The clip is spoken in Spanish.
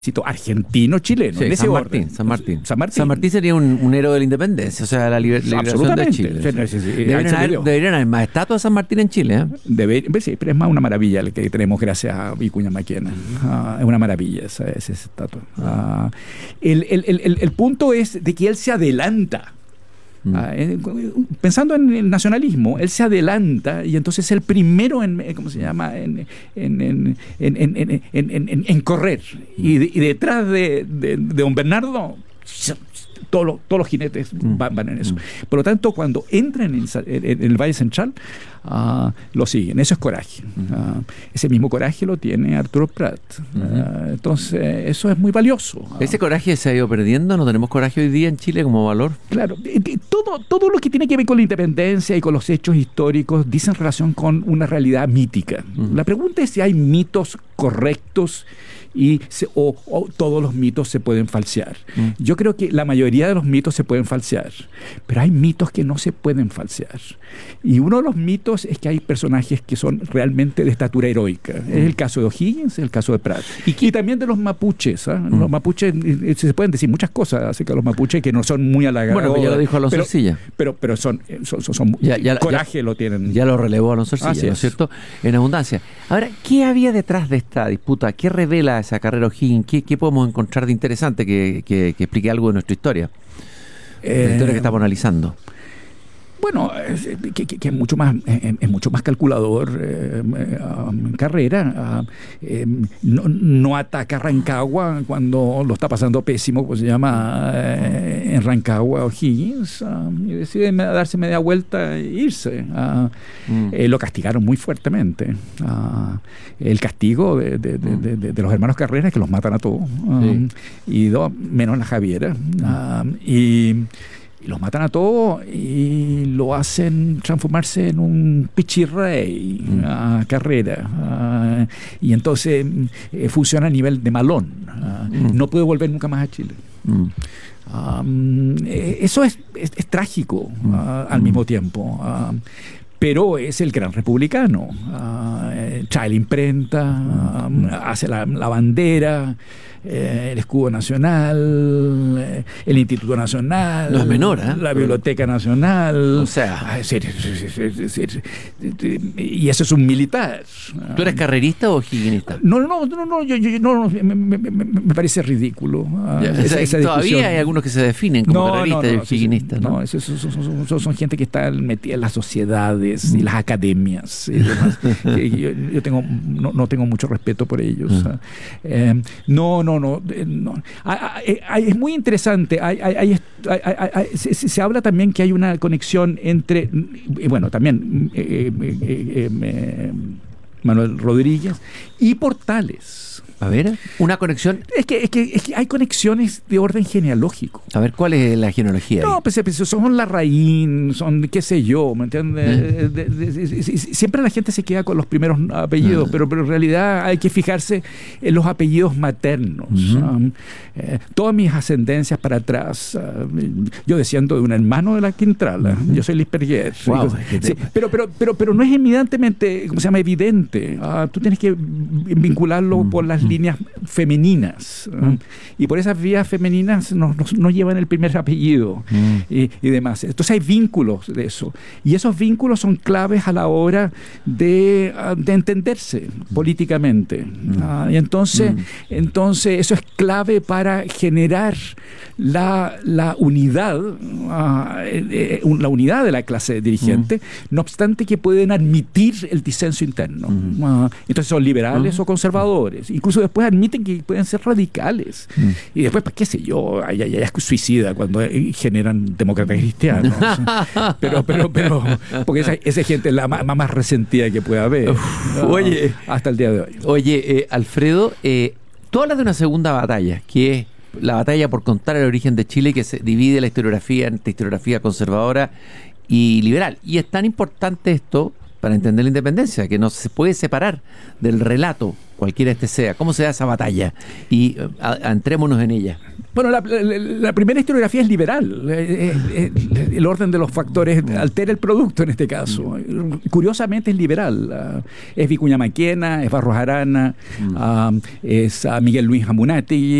argentino-chileno. Sí, en ese San orden. Martín, San Martín. San Martín. San Martín sería un héroe de la independencia, o sea, la liberación de Chile. Deberían haber más estatuas de San Martín en Chile. Sí, pero es más una maravilla el que tenemos gracias a Vicuña Maquena. Es una maravilla esa estatua. El punto es de que él se adelanta. Pensando en el nacionalismo, él se adelanta y entonces es el primero en correr, y detrás de don Bernardo todos los jinetes van en eso. Por lo tanto, cuando entran en el Valle Central, lo siguen. Eso es coraje. Ese mismo coraje lo tiene Arturo Prat. Entonces, eso es muy valioso. ¿Ese coraje se ha ido perdiendo? ¿No tenemos coraje hoy día en Chile como valor? Claro. Todo lo que tiene que ver con la independencia y con los hechos históricos dice en relación con una realidad mítica. La pregunta es si hay mitos correctos o todos los mitos se pueden falsear. Yo creo que la mayoría de los mitos se pueden falsear, pero hay mitos que no se pueden falsear. Y uno de los mitos es que hay personajes que son realmente de estatura heroica. Es el caso de O'Higgins, el caso de Prat. Y también de los mapuches. Los mapuches, se pueden decir muchas cosas acerca de los mapuches que no son muy halagados. Bueno, ya lo dijo Alonso Ercilla. Pero son coraje lo tienen. Ya lo relevó Alonso Ercilla, ¿no es cierto? En abundancia. Ahora, ¿qué había detrás de esta disputa? ¿Qué revela esa carrera O'Higgins? ¿Qué podemos encontrar de interesante que explique algo de nuestra historia? La historia que estamos analizando. Bueno, que es mucho más calculador. Carrera no ataca a Rancagua cuando lo está pasando pésimo, pues se llama en Rancagua O'Higgins, y decide darse media vuelta e irse. Lo castigaron muy fuertemente. El castigo de los hermanos Carrera es que los matan a todos, y menos la Javiera, y los matan a todos y lo hacen transformarse en un pichirrey a Carrera, y entonces funciona a nivel de malón. No puede volver nunca más a Chile. Eso es trágico al mismo tiempo. Pero es el gran republicano. Trae la imprenta, hace la bandera, el escudo nacional, el Instituto Nacional, no es menor, la Biblioteca Nacional. O sea, y eso es un militar. ¿Tú eres carrerista o higuinista? No, me parece ridículo. Todavía hay algunos que se definen como carreristas y higuinistas. No, son gente que está metida en las sociedades y las academias y demás. Yo no tengo mucho respeto por ellos. No. Es muy interesante. Se habla también que hay una conexión entre, bueno, también Manuel Rodríguez y Portales. A ver, una conexión. Es que hay conexiones de orden genealógico. A ver, ¿cuál es la genealogía? No, pues son Larraín, son qué sé yo, ¿me entiendes? Siempre la gente se queda con los primeros apellidos, pero en realidad hay que fijarse en los apellidos maternos. Todas mis ascendencias para atrás, yo desciendo de un hermano de la Quintrala, yo soy Lisperguer. Wow, sí, pero no es evidentemente, ¿cómo se llama? Evidente. Tú tienes que vincularlo por las líneas femeninas, y por esas vías femeninas no llevan el primer apellido y demás. Entonces hay vínculos de eso, y esos vínculos son claves a la hora de entenderse políticamente. Y entonces eso es clave para generar la unidad, la unidad de la clase dirigente, no obstante que pueden admitir el disenso interno. Entonces son liberales o conservadores. Incluso después admiten que pueden ser radicales. Y después, qué sé yo, ya es suicida cuando generan demócratas cristianos. pero porque esa gente es la más resentida que puede haber. Oye, hasta el día de hoy. Oye, Alfredo, tú hablas de una segunda batalla, que es la batalla por contar el origen de Chile, que se divide la historiografía entre historiografía conservadora y liberal. Y es tan importante esto para entender la independencia, que no se puede separar del relato cualquiera sea. ¿Cómo se da esa batalla? Y entrémonos en ella. Bueno, la primera historiografía es liberal. El orden de los factores altera el producto en este caso. Curiosamente es liberal. Es Vicuña Maquena, es Barros Arana, es Miguel Luis Amunátegui,